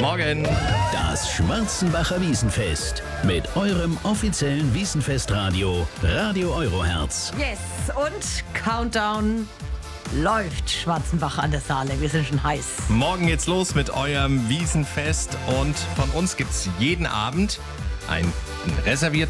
Morgen. Das Schwarzenbacher Wiesenfest mit eurem offiziellen Wiesenfestradio Radio Eurohertz. Yes, und Countdown läuft. Schwarzenbach an der Saale. Wir sind schon heiß. Morgen geht's los mit eurem Wiesenfest und von uns gibt's jeden Abend einen reservierten